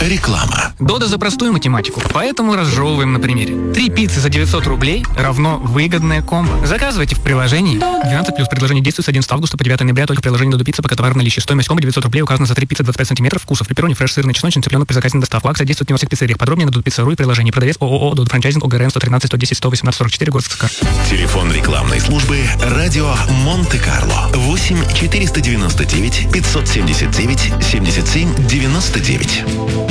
Реклама. Дода за простую математику, поэтому разжевываем на примере. 3 пиццы за 900 рублей равно выгодная комбо. Заказывайте в приложении. 12+. Предложение действует с 11 августа по 9 ноября только в приложении Dodo Pizza, пока товар в наличии. Стоимость комбо 900 рублей указана за 3 пиццы 25 сантиметров вкусов. Пепперони, фреш, сырный, чесночный, цыпленок при заказе на доставку. Акция действует не во всех пиццериях. Подробнее на Dodopizza.ru и приложении. Продавец ООО Dodo Франчайзинг ОГРН 113 110 118 44 город СК. Телефон рекламной службы «Радио Монте-Карло». 8 499 579 77 99.